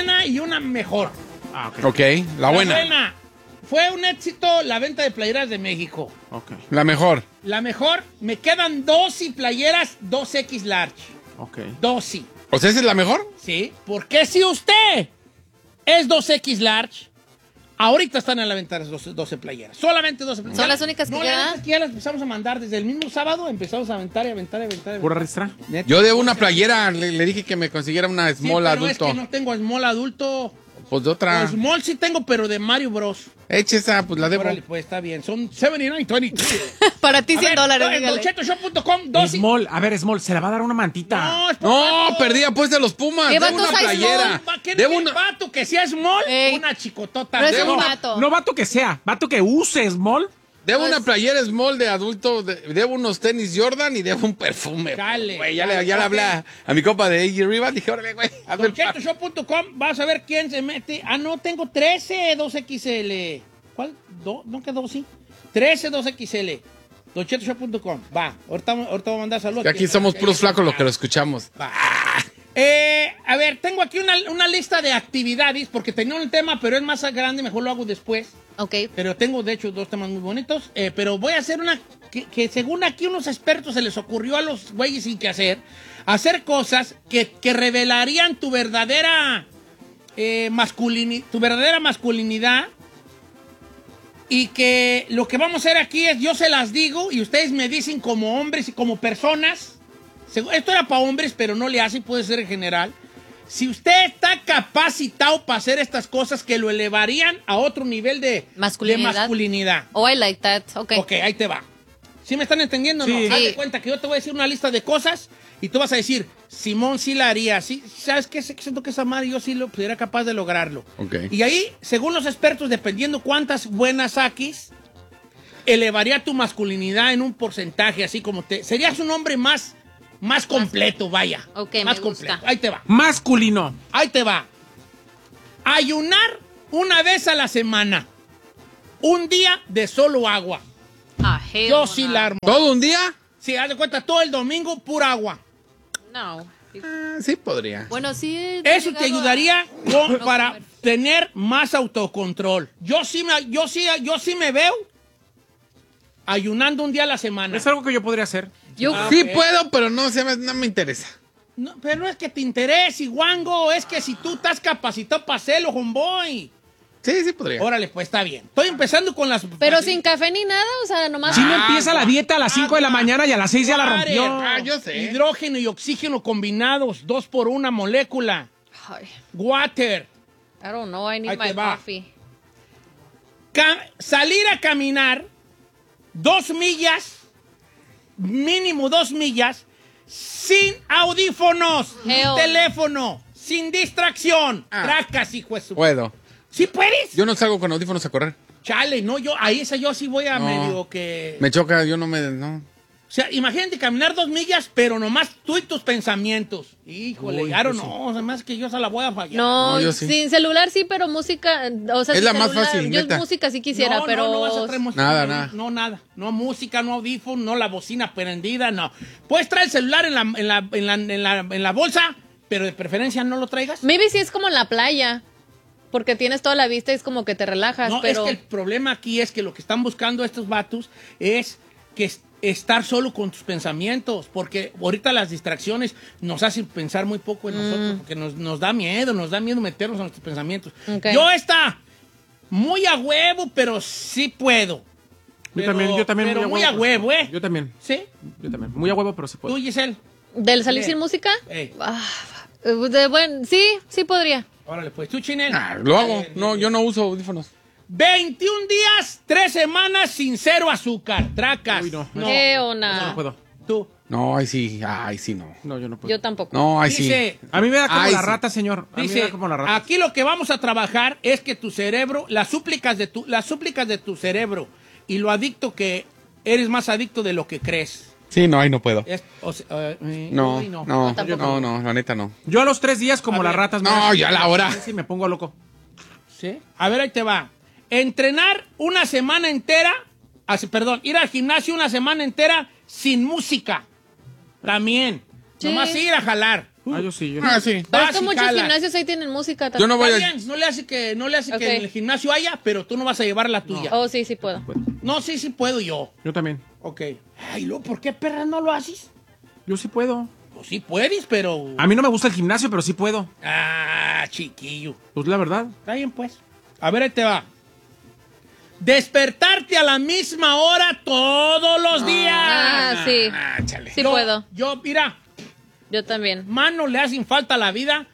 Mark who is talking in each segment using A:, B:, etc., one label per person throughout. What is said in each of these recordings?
A: buena y una mejor.
B: Ah, ok.
C: Ok, la buena.
A: buena. Fue un éxito la venta de playeras de México.
B: Ok.
C: La mejor.
A: La mejor, me quedan 12 playeras 2X large.
B: Ok.
A: 12.
C: O sea, ¿esa es la mejor?
A: Sí, porque si usted es 2X large, ahorita están a la venta las 12 playeras. Solamente 12 playeras.
D: ¿Son las únicas que
A: no,
D: quedan?
A: Ya las empezamos a mandar desde el mismo sábado. Empezamos a aventar y aventar y aventar.
B: ¿Pura ristra?
A: Neta.
C: Yo de una playera le dije que me consiguiera una
A: Sí,
C: small
A: pero
C: adulto.
A: es que no tengo small adulto.
C: Pues de otra.
A: Small sí tengo, pero de Mario Bros.
C: Eche esa, pues la debo.
A: Órale, pues está bien. Son $79.20.
D: Para ti $100,
A: En
D: dígale.
A: DonChetoShop.com, 12.
B: Small, a ver, Small, se la va a dar una mantita.
A: No, es por
C: No,
A: vato.
C: perdí apuesta de los Pumas.
D: ¿Qué
C: Debo
D: vato
C: una
D: size
C: playera.
A: ¿Qué
C: Debo
A: una...
C: una.
A: vato que sea small?
D: Ey.
A: Una chicotota.
D: No es
A: Debo
D: un
A: una-
D: vato.
B: No vato que sea, vato que use Small.
C: Debo
D: Pues-
C: una playera small de adulto. Debo unos tenis Jordan y debo un perfume.
A: Dale,
C: Güey,
A: dale,
C: ya le hablé a mi compa de AJ Rivas. Dije, órale, güey. hazme el paro.
A: DonChetoShop.com, vas a ver quién se mete. Ah, no, tengo 13 2XL. ¿Cuál? ¿No quedó así? 13 2XL. DonChetoShop.com. Va, ahorita voy a mandar saludos.
C: Que aquí somos puros flacos los que lo escuchamos.
A: Va. A ver, tengo aquí una lista de actividades, porque tenía un tema, pero es más grande, mejor lo hago después.
D: Ok.
A: Pero tengo, de hecho, dos temas muy bonitos. Pero voy a hacer una que según aquí unos expertos se les ocurrió a los güeyes sin que hacer cosas que revelarían tu verdadera masculinidad. Y que lo que vamos a hacer aquí es, yo se las digo y ustedes me dicen como hombres y como personas. Esto era para hombres, pero no le hace, puede ser en general. Si usted está capacitado para hacer estas cosas que lo elevarían a otro nivel de masculinidad.
D: Oh, I like that. Ok.
A: Ok, ahí te va. ¿Sí me están entendiendo o no?
B: Sí.
A: Haz de
D: Sí.
A: cuenta que yo te voy a decir una lista de cosas y tú vas a decir, Simón sí la haría. ¿Sí? ¿Sabes qué? Siento que esa madre yo sí sería capaz de lograrlo.
C: Ok.
A: Y ahí, según los expertos, dependiendo cuántas buenas saques, elevaría tu masculinidad en un porcentaje, así como serías un hombre más completo, vaya.
D: Ok,
A: más
D: me
A: completo.
D: gusta.
A: Ahí te va.
B: Masculino.
A: Ahí te va. Ayunar una vez a la semana. Un día de solo agua.
D: Ah, hell
A: Yo
D: no.
A: sí la armo.
C: ¿Todo un día?
A: Sí, haz de cuenta, todo el domingo, pura agua.
D: No.
C: Sí podría.
D: Bueno, sí. he
A: Eso
D: llegado
A: te ayudaría
D: no
A: para
D: comer.
A: tener más autocontrol. Yo sí me veo ayunando un día a la semana.
B: Es algo que yo podría hacer.
D: Yo,
A: Ah,
C: Sí
A: ok.
C: puedo, pero no me interesa.
A: No, pero no es que te interese, guango. Es que si tú estás capacitado para hacerlo, homeboy.
C: Sí podría.
A: Órale, pues está bien. Estoy empezando con las...
D: pero sin café ni nada, o sea, nomás.
B: Si no empieza la dieta a las 5 de la mañana y a las 6 ya la
A: Water.
B: rompió.
C: Ah, yo sé.
A: Hidrógeno y oxígeno combinados, 2 por 1 molécula.
D: Ay,
A: Water.
D: I don't know, I need
A: Ahí te
D: my
A: va.
D: coffee.
A: Salir a caminar 2 millas, mínimo 2 millas, sin audífonos,
D: Hell
A: ni
D: no.
A: teléfono, sin distracción. Tracas, hijo de su...
C: Puedo.
A: ¿Sí puedes?
C: Yo no salgo con audífonos a correr.
A: Chale, no, yo sí voy a
C: No.
A: medio que...
C: Me choca, yo no me... No.
A: O sea, imagínate caminar 2 millas, pero nomás tú y tus pensamientos. Híjole,
B: Uy,
A: claro,
B: pues
A: no, además que yo se la voy a fallar.
D: No,
C: No, yo sí.
D: sin celular sí, pero música, o sea,
C: Es
D: sin
C: la más
D: celular,
C: fácil,
D: yo
C: neta.
D: música sí quisiera,
A: no,
D: pero
A: No vas a traer música.
C: Nada.
A: No, nada. No música, no audífono, no la bocina prendida, no. Puedes traer el celular en la bolsa, pero de preferencia no lo traigas.
D: maybe sí es como en la playa, porque tienes toda la vista y es como que te relajas,
A: No,
D: pero
A: es que el problema aquí es que lo que están buscando estos vatos es que estar solo con tus pensamientos, porque ahorita las distracciones nos hacen pensar muy poco en nosotros, porque nos da miedo meternos en nuestros pensamientos.
D: Ok.
A: Yo está muy a huevo, pero sí puedo.
B: Yo también
A: pero muy a huevo, ¿eh?
B: Yo también.
A: ¿Sí?
B: Yo también. Muy a huevo, pero sí puedo.
A: ¿Tú, Giselle?
D: del salir
A: Ey.
D: sin música,
A: Ey.
D: sí podría.
A: Órale, pues tú, Chinel.
C: Lo hago. No, yo no uso audífonos.
A: 21 días, 3 semanas sin 0 azúcar. Tracas.
B: Uy, no.
D: ¿Qué
B: Eso
D: onda?
B: no puedo.
A: Tú.
C: No, ay sí no.
B: No, yo no puedo.
D: Yo tampoco.
C: No, ay sí.
A: Dice,
B: A mí me da como
C: Ay,
B: la
C: sí.
B: rata, señor. A mí me
A: dice,
B: da como la rata.
A: aquí lo que vamos a trabajar es que tu cerebro, las súplicas de tu cerebro y lo adicto que eres más adicto de lo que crees.
C: Sí, no, ahí no puedo.
A: No,
C: No, la neta no.
B: Yo a los 3 días, como
A: A
B: las
A: ver.
B: ratas.
C: No, ya a la hora.
B: Sí, me pongo loco.
A: ¿Sí? A ver, ahí te va. Entrenar una semana entera, ir al gimnasio una semana entera sin música. También.
D: Sí.
A: Nomás ir a jalar.
B: Yo sí.
C: Ah, sí.
D: Pero
A: Vas
D: es que
A: y
D: muchos
A: jalas.
D: gimnasios ahí tienen música
C: Yo no
D: también.
C: voy
A: Está
C: a...
A: bien, no le hace que
D: Ok.
A: en el gimnasio haya, pero tú no vas a llevar la tuya.
D: Oh, sí, sí puedo.
A: No, sí puedo yo.
B: Yo también.
A: Ok. Ay, luego, ¿por qué perra no lo haces?
B: Yo sí puedo.
A: Pues sí puedes, pero...
B: A mí no me gusta el gimnasio, pero sí puedo.
A: Ah, chiquillo.
B: Pues la verdad.
A: Está bien, pues. A ver, ahí te va. Despertarte a la misma hora todos los días.
D: Ah, sí.
C: Ah, chale.
D: Sí puedo.
A: Yo, mira,
D: Yo también.
A: manos le hacen falta a la vida.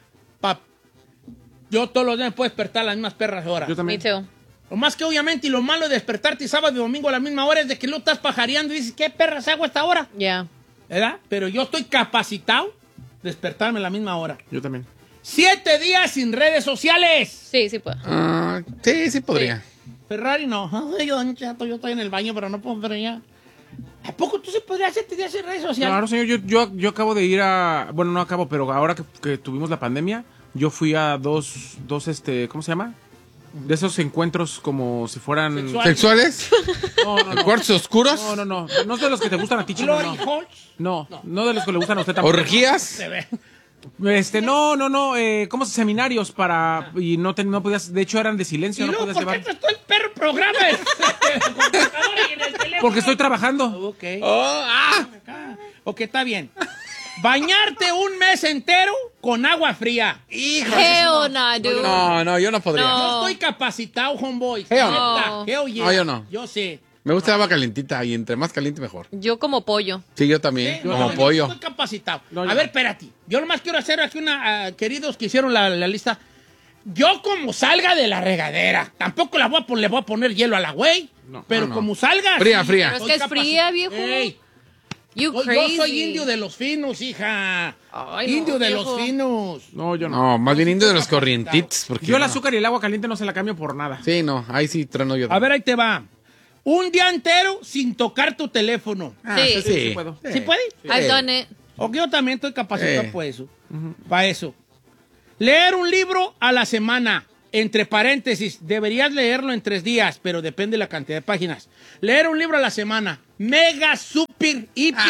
A: Yo todos los días me puedo despertar a las mismas perras horas.
B: Yo
D: Me
B: también.
D: too.
A: Lo más que obviamente y lo malo de despertarte sábado y domingo a la misma hora es de que luego estás pajareando y dices, ¿qué perras hago a esta hora?
D: Ya.
A: ¿Verdad? Pero yo estoy capacitado de despertarme a la misma hora.
B: Yo también.
A: 7 días sin redes sociales.
D: Sí, sí puedo.
C: Ah, sí podría.
A: Ferrari no. Ay, don Chato, yo estoy en el baño, pero no puedo ver ya. ¿A poco tú se podrías 7 días sin redes sociales?
B: Claro, señor. Yo acabo de ir a... Bueno, no acabo, pero ahora que tuvimos la pandemia, yo fui a dos ¿cómo se llama? De esos encuentros como si fueran...
A: Sexual.
C: ¿Sexuales?
B: No.
C: ¿Cuartos oscuros?
B: No. No es de los que te gustan a ti, chino.
A: Glory Holes.
B: No, de los que le gustan a usted tampoco.
C: ¿Orgías?
A: Se ve.
B: No. ¿Cómo se seminarios para... Y no podías... De hecho, eran de
A: Y
B: silencio, no
A: luego,
B: podías
A: ¿por qué
B: llevar...
A: estás todo el perro programa en la computadora y en el teléfono?
B: Porque estoy trabajando.
A: Ok.
C: Oh,
A: Ok, está bien. Bañarte un mes entero con agua fría.
C: hijo.
D: Hell no, dude.
C: No, yo no podría.
D: No.
A: Yo estoy capacitado, homeboy.
C: Hell
D: no.
A: Neta, hell yeah.
C: No, yo no.
A: Yo sé.
C: Me gusta el agua calientita y entre más caliente mejor.
D: Yo como pollo.
C: Sí, yo también.
A: Sí,
C: como
A: no, yo
C: pollo.
A: estoy capacitado.
B: No,
A: A
B: yo
A: ver,
B: no.
A: espérate. Yo nomás quiero hacer aquí queridos que hicieron la lista. Yo como salga de la regadera, tampoco le voy a poner hielo a la güey.
B: No.
A: Pero
C: No.
A: como salga.
C: Fría,
A: sí,
C: fría.
D: Pero es
A: estoy
D: que es fría,
A: capacitado.
D: viejo.
A: Ey,
D: You
A: yo
D: crazy.
A: soy indio de los finos, hija.
D: Ay, no,
A: Indio de
D: viejo.
A: los finos.
B: No, yo no.
C: No, más bien indio de los corrientitos. Porque
B: Yo el
C: no.
B: azúcar y el agua caliente no se la cambio por nada.
C: Sí, no, ahí sí trueno yo.
A: A ver, ahí te va. Un día entero sin tocar tu teléfono.
C: Ah,
D: Sí.
B: Sí puedo.
A: ¿Sí puede?
D: I've done it.
A: O que yo también estoy capacitado
C: Sí.
A: para eso. Para eso. Leer un libro a la semana. Entre paréntesis, deberías leerlo en 3 días, pero depende de la cantidad de páginas. Leer un libro a la semana. Mega, super, hiper,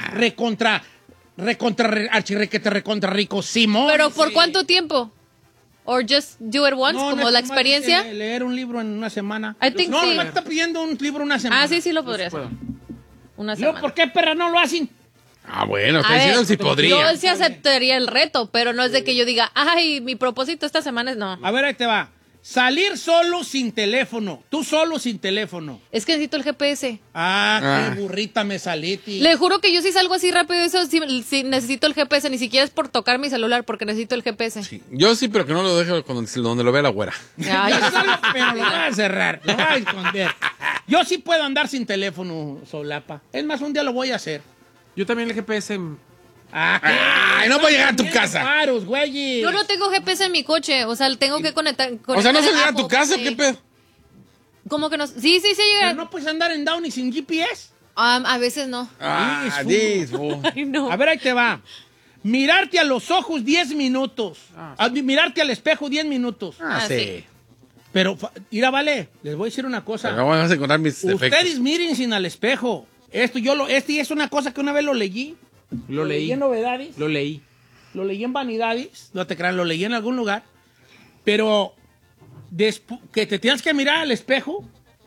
A: recontra rico. Simón.
D: ¿Pero por
A: Sí.
D: cuánto tiempo? Or just do it once,
A: No,
D: como
A: no,
D: la
A: nomás
D: experiencia.
A: dice leer un libro en una semana.
D: I think
A: no,
D: sí.
A: nomás está pidiendo un libro una semana.
D: Ah, sí lo podría hacer.
B: Puedo.
D: Una
A: Luego,
D: semana.
A: ¿por qué perra no lo hacen?
C: Ah, bueno,
D: A
C: está
D: ver,
C: diciendo si podría.
D: Yo sí aceptaría el reto, pero no es de que yo diga, ay, mi propósito esta semana es no.
A: A ver, ahí te va. Salir solo sin teléfono. Tú solo sin teléfono.
D: Es que necesito el GPS.
A: Ah, qué burrita me saliste.
D: Le juro que yo sí salgo así rápido, eso sí necesito el GPS, ni siquiera es por tocar mi celular, porque necesito el GPS.
C: Sí, yo sí, pero que no lo deje donde lo vea la güera.
D: Ay,
A: Yo solo, pero lo voy a cerrar, lo voy a esconder. Yo sí puedo andar sin teléfono, solapa. Es más, un día lo voy a hacer.
B: Yo también el GPS...
C: Ay, no va a llegar a tu casa.
A: Paros, güeyes.
D: yo no tengo GPS en mi coche, o sea, tengo que conectar.
C: O sea, ¿no se
D: conectar
C: llega a
D: Apple,
C: tu casa o
D: sí.
C: qué pedo?
D: ¿Cómo que no? Sí
A: Pero
D: llega.
A: no puedes andar en Downey sin GPS.
D: A veces no.
C: Ah,
A: Sí,
C: disfo.
D: Ay, no.
A: A ver, ahí te va. Mirarte a los ojos 10 minutos. Mirarte al espejo 10 minutos.
C: Ah,
D: Ah,
C: sí.
D: sí.
A: Pero, mira, vale, les voy a decir una cosa.
C: Pero vamos a encontrar mis defectos.
A: Ustedes miren sin al espejo. Este es una cosa que una vez lo leí.
B: Lo leí.
A: en Novedades.
B: Lo leí.
A: Lo leí en Vanidades. No te crean, lo leí en algún lugar. Pero que te tienes que mirar al espejo.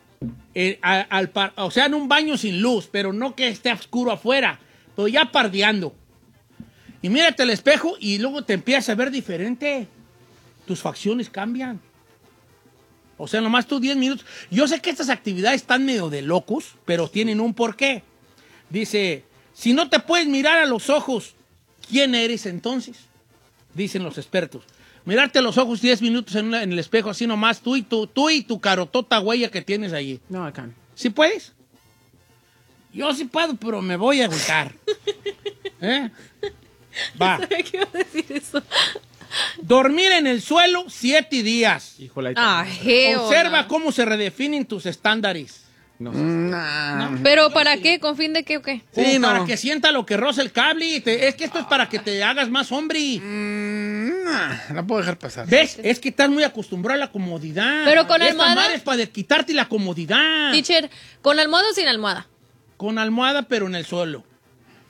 A: O sea, en un baño sin luz, pero no que esté oscuro afuera. Pero ya pardeando. Y mírate al espejo y luego te empiezas a ver diferente. Tus facciones cambian. O sea, nomás tú 10 minutos. Yo sé que estas actividades están medio de locos, pero tienen un porqué. Dice, si no te puedes mirar a los ojos, ¿quién eres entonces? Dicen los expertos. Mirarte a los ojos 10 minutos en el espejo, así nomás, tú y tu carotota huella que tienes allí.
B: No, I can't.
A: ¿Sí puedes? Yo sí puedo, pero me voy a agüitar. ¿Eh? Va.
D: ¿Qué iba a decir eso?
A: Dormir en el suelo 7 días.
B: Híjole, ahí
D: Ah, hell
A: Observa
D: no.
A: cómo se redefinen tus estándares.
B: no.
C: Nah.
D: ¿Pero para qué? ¿Con fin de qué o qué?
A: Como
C: Sí, no.
A: para que sienta lo que roza el cable. Es que esto es para que te hagas más hombre.
C: Nah, la puedo dejar pasar.
A: ¿Ves? Es que estás muy acostumbrado a la comodidad.
D: Pero con
A: Esta
D: almohada.
A: madre es para quitarte la comodidad.
D: Teacher, ¿con almohada o sin almohada?
A: Con almohada, pero en el suelo.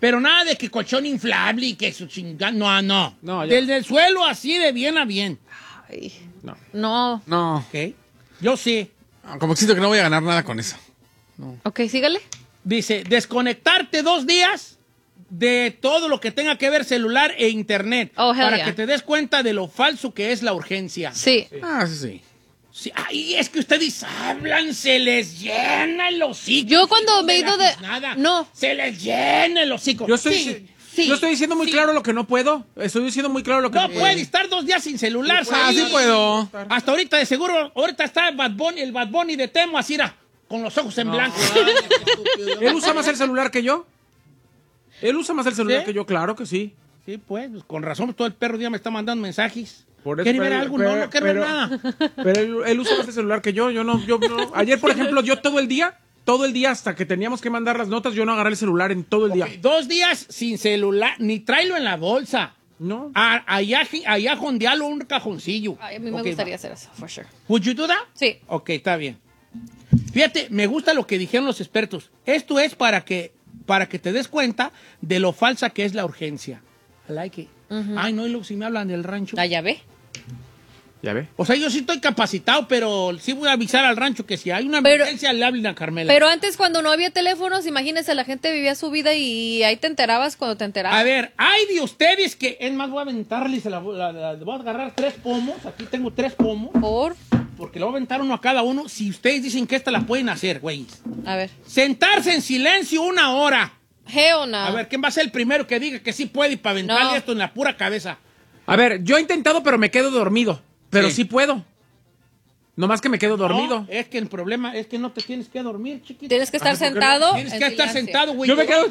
A: Pero nada de que colchón inflable y que su chingada. No.
B: No, ya.
A: Desde el suelo, así de bien a bien.
D: Ay,
B: No.
D: no.
C: No,
A: ¿Ok? Yo sí.
C: como que siento que no voy a ganar nada con eso.
D: Ok, sígale.
A: Dice, desconectarte 2 días de todo lo que tenga que ver celular e internet.
D: Oh, hell
A: para
D: yeah.
A: que te des cuenta de lo falso que es la urgencia.
D: Sí.
C: Ah, sí, sí.
A: Sí, ay, es que ustedes hablan, se les llena el hocico.
D: Yo cuando
A: hijos
D: me he ido
A: la
D: de-
A: tiznada.
D: No.
A: Se les llena el hocico.
B: Yo estoy,
A: Sí,
B: yo estoy diciendo muy
A: sí.
B: claro lo que no puedo. Estoy diciendo muy claro lo que
A: No puede estar 2 días sin celular,
C: Ah, sí
A: ¿sabes?
C: puedo.
A: Hasta ahorita, de seguro, ahorita está el Bad Bunny de Temo, así era, con los ojos en blanco.
B: ¿Él usa más el celular que yo? ¿Él usa más el celular
A: ¿Sí?
B: que yo? Claro que sí.
A: Sí, pues, con razón, todo el perro día me está mandando mensajes.
B: Por eso,
A: ¿Quiere ver
B: pero-
A: algo?
B: pero-
A: No quiero ver
B: pero-
A: nada.
B: Pero él usa más el celular que yo. Yo no. Ayer, por ejemplo, yo todo el día hasta que teníamos que mandar las notas, yo no agarré el celular en todo el día.
A: 2 días sin celular, ni tráelo en la bolsa.
B: No.
A: Allá jondealo un cajoncillo.
D: Ay, a mí me
A: Ok,
D: gustaría
A: va.
D: hacer eso, for sure.
A: ¿Would you do that?
D: Sí.
A: Ok, está bien. Fíjate, me gusta lo que dijeron los expertos. Esto es para que te des cuenta de lo falsa que es la urgencia. I like it. Ay, no, y luego si me hablan del rancho.
D: Ah, ya ve.
B: Ya ve.
A: O sea, yo sí estoy capacitado, pero sí voy a avisar al rancho que si hay una
D: Pero-
A: emergencia le hablen a Carmela.
D: Pero antes, cuando no había teléfonos, imagínese, la gente vivía su vida y ahí te enterabas cuando te enterabas.
A: A ver, hay de ustedes que, es más, voy a aventarles, voy a agarrar 3 pomos, aquí tengo 3 pomos,
D: Por.
A: porque le voy a aventar uno a cada uno, si ustedes dicen que esta la pueden hacer, güey.
D: A ver.
A: Sentarse en silencio 1 hora.
D: Hell no.
A: A ver, ¿quién va a ser el primero que diga que sí puede y para aventarle
D: No.
A: esto en la pura cabeza?
B: A ver, yo he intentado, pero me quedo dormido. Pero
A: Sí.
B: sí puedo. Nomás que me quedo dormido.
A: No, es que el problema es que no te tienes que dormir, chiquito.
D: Tienes que estar
B: ¿por qué no?
D: sentado.
A: Tienes
D: en
A: que estar
D: silencio.
A: sentado, güey.
B: Yo me quedo,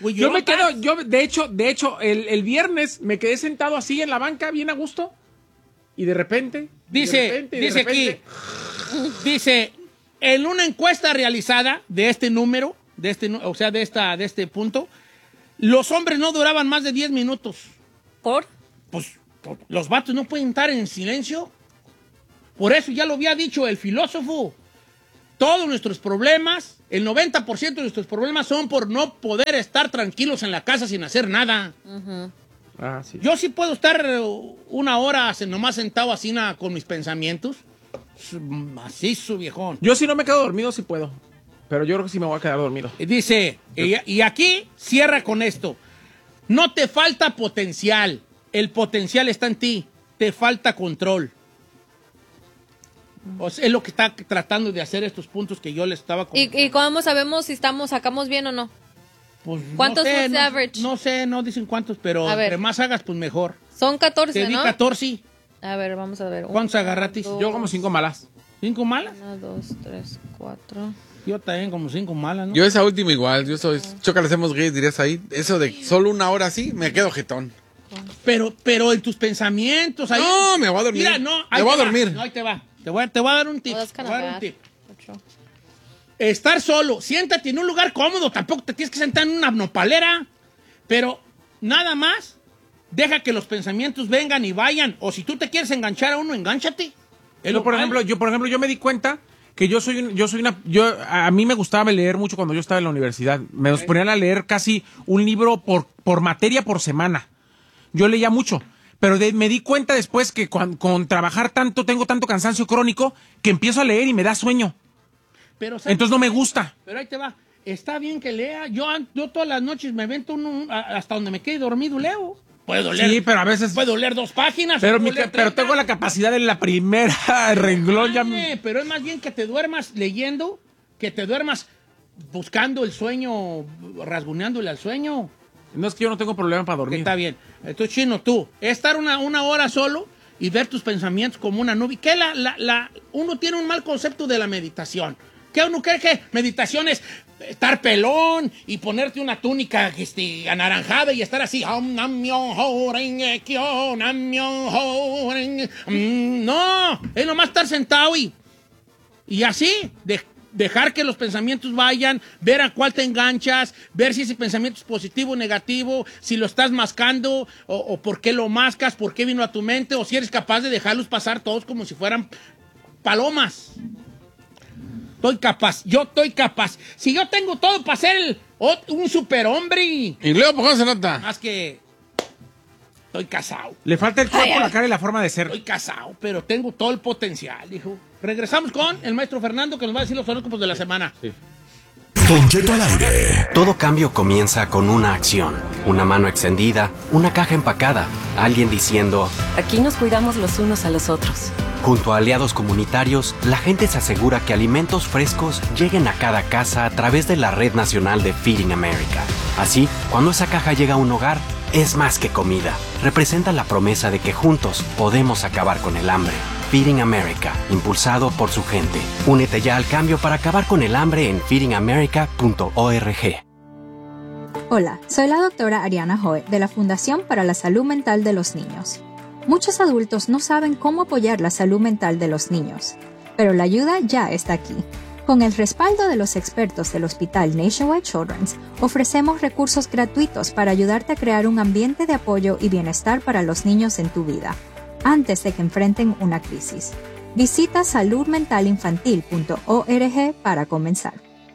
B: de hecho, el viernes me quedé sentado así en la banca, bien a gusto. Y de repente.
A: Dice aquí, dice, en una encuesta realizada de este número, de este punto, los hombres no duraban más de 10 minutos.
D: ¿Por?
A: Pues los vatos no pueden estar en silencio. Por eso ya lo había dicho el filósofo. Todos nuestros problemas, el 90% de nuestros problemas son por no poder estar tranquilos en la casa sin hacer nada.
B: Ah, sí.
A: Yo sí puedo estar 1 hora nomás sentado así con mis pensamientos. Macizo, viejón.
B: Yo si no me quedo dormido, sí puedo. Pero yo creo que sí me voy a quedar dormido.
A: Y dice, y aquí cierra con esto. No te falta potencial. El potencial está en ti. Te falta control. O sea, es lo que está tratando de hacer estos puntos que yo le estaba comentando.
D: ¿Y cómo sabemos si sacamos bien o no?
A: Pues,
D: ¿Cuántos
A: no sé,
D: es
A: no,
D: average?
A: no sé, no dicen cuántos, pero
D: A ver.
A: entre más hagas, pues mejor.
D: Son 14,
A: Te di
D: ¿no?
A: 14.
D: A ver, vamos a ver.
A: ¿Cuántos agarratis?
B: Yo como 5 malas.
A: 5 malas.
D: 1, 2, 3, 4.
A: Yo también como 5 malas, ¿no?
C: Yo esa última igual, yo soy choca, le hacemos gays, dirías ahí. Eso de solo 1 hora así, me quedo jetón.
A: Pero en tus pensamientos. Ahí,
C: No, me voy a dormir.
A: Mira, no,
C: Me
A: ahí
C: voy
A: te
C: a dormir.
A: va. No, ahí te va. Te voy a dar un tip.
D: Oh, that's
A: Te
D: kinda
A: voy a dar un
D: bad.
A: tip.
D: 8.
A: Estar solo, siéntate en un lugar cómodo, tampoco te tienes que sentar en una nopalera, pero nada más, deja que los pensamientos vengan y vayan, o si tú te quieres enganchar a uno, engánchate. Es lo
B: Por
A: cual-
B: ejemplo, yo me di cuenta que a mí me gustaba leer mucho cuando yo estaba en la universidad. Me los ponían a leer casi un libro por materia por semana. Yo leía mucho. Pero me di cuenta después que con trabajar tanto, tengo tanto cansancio crónico, que empiezo a leer y me da sueño.
A: Pero, ¿sabes?
B: Entonces no me gusta.
A: Pero ahí te va. Está bien que lea. Yo todas las noches me avento hasta donde me quede dormido, leo. Puedo leer.
B: Sí, pero a veces...
A: Puedo leer 2 páginas.
B: Pero,
A: puedo leer
B: pero
A: 30.
B: tengo la capacidad en la primera renglón. Ya
A: Pero es más bien que te duermas leyendo, que te duermas buscando el sueño, rasguñándole al sueño.
B: No, es que yo no tengo problema para
A: Que
B: dormir.
A: está bien. Entonces, Chino, tú, estar una hora solo y ver tus pensamientos como una nube. ¿Qué uno tiene un mal concepto de la meditación? ¿Qué uno cree que meditación es estar pelón y ponerte una túnica anaranjada y estar así? No, es nomás estar sentado y así, dejar que los pensamientos vayan, ver a cuál te enganchas, ver si ese pensamiento es positivo o negativo, si lo estás mascando o por qué lo mascas, por qué vino a tu mente, o si eres capaz de dejarlos pasar todos como si fueran palomas. Yo estoy capaz. Si yo tengo todo para ser Un superhombre.
C: ¿Y luego por qué no se nota?
A: Más que estoy casado.
B: Le falta el cuerpo, la cara y la forma de ser.
A: Estoy casado, pero tengo todo el potencial, hijo. Regresamos con el maestro Fernando, que nos va a decir los horóscopos de la semana.
C: Sí.
E: Don Cheto al aire.
F: Todo cambio comienza con una acción. Una mano extendida, una caja empacada, alguien diciendo...
G: Aquí nos cuidamos los unos a los otros.
F: Junto a aliados comunitarios, la gente se asegura que alimentos frescos lleguen a cada casa a través de la Red Nacional de Feeding America. Así, cuando esa caja llega a un hogar, es más que comida. Representa la promesa de que juntos podemos acabar con el hambre. Feeding America, impulsado por su gente. Únete ya al cambio para acabar con el hambre en feedingamerica.org.
H: Hola, soy la doctora Ariana Hoy de la Fundación para la Salud Mental de los Niños. Muchos adultos no saben cómo apoyar la salud mental de los niños, pero la ayuda ya está aquí. Con el respaldo de los expertos del Hospital Nationwide Children's, ofrecemos recursos gratuitos para ayudarte a crear un ambiente de apoyo y bienestar para los niños en tu vida, antes de que enfrenten una crisis. Visita saludmentalinfantil.org para comenzar.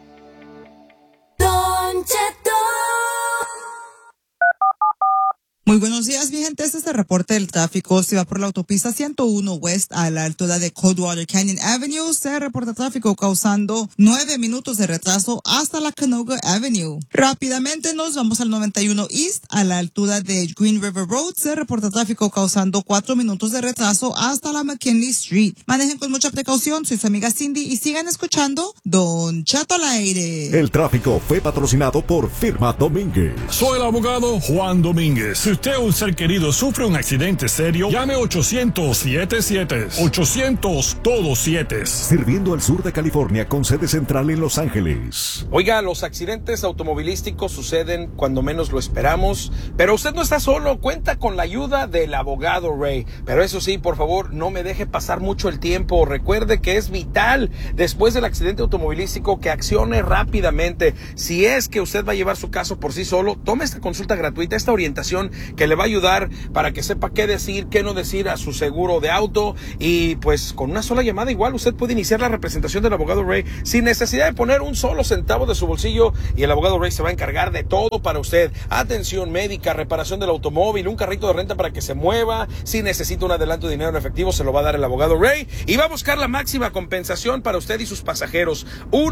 I: Muy buenos días, mi gente. Este es el reporte del tráfico. Si va por la autopista 101 West a la altura de Coldwater Canyon Avenue, se reporta tráfico causando 9 minutos de retraso hasta la Canoga Avenue. Rápidamente nos vamos al 91 East a la altura de Green River Road. Se reporta tráfico causando 4 minutos de retraso hasta la McKinley Street. Manejen con mucha precaución. Soy su amiga Cindy y sigan escuchando Don Cheto al aire.
E: El tráfico fue patrocinado por Firma Domínguez.
J: Soy el abogado Juan Domínguez. Si usted o un ser querido sufre un accidente serio, llame 800-77. 800 todos 7.
E: Sirviendo al sur de California con sede central en Los Ángeles.
K: Oiga, los accidentes automovilísticos suceden cuando menos lo esperamos, pero usted no está solo, cuenta con la ayuda del abogado Ray. Pero eso sí, por favor, no me deje pasar mucho el tiempo. Recuerde que es vital, después del accidente automovilístico, que accione rápidamente. Si es que usted va a llevar su caso por sí solo, tome esta consulta gratuita, esta orientación que le va a ayudar para que sepa qué decir, qué no decir a su seguro de auto. Y pues con una sola llamada igual usted puede iniciar la representación del abogado Ray sin necesidad de poner un solo centavo de su bolsillo, y el abogado Ray se va a encargar de todo para usted. Atención médica, reparación del automóvil, un carrito de renta para que se mueva. Si necesita un adelanto de dinero en efectivo, se lo va a dar el abogado Ray, y va a buscar la máxima compensación para usted y sus pasajeros.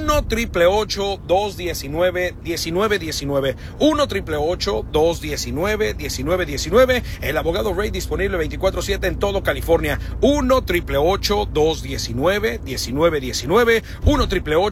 K: 1-888-219-1919 1-888-219-1919. El abogado Ray disponible 24/7 en todo California. 1-888-219-1919 1-888